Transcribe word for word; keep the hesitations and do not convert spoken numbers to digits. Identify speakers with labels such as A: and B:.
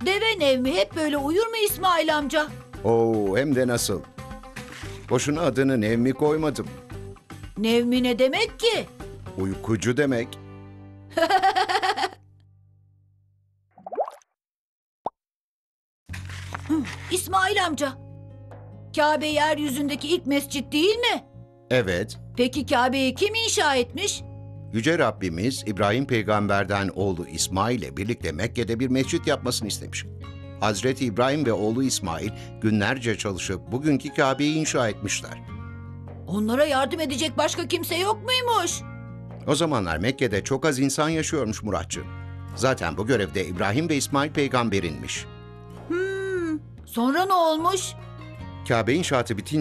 A: Deve Nevmi hep böyle uyur mu İsmail amca?
B: Oo, hem de nasıl. Boşuna adını Nevmi koymadım.
A: Nevmi ne demek ki?
B: Uykucu demek.
A: İsmail amca, Kabe yeryüzündeki ilk mescit değil mi?
B: Evet,
A: Peki Kabe'yi kim inşa etmiş?
B: Yüce Rabbimiz İbrahim peygamberden oğlu İsmail'le birlikte Mekke'de bir mescit yapmasını istemiş. Hazreti İbrahim ve oğlu İsmail günlerce çalışıp bugünkü Kabe'yi inşa etmişler.
A: Onlara yardım edecek başka kimse yok muymuş?
B: O zamanlar Mekke'de çok az insan yaşıyormuş Muratcığım. Zaten bu görevde İbrahim ve İsmail peygamberinmiş.
A: Hmm, sonra ne olmuş?
B: Kabe inşaatı bitince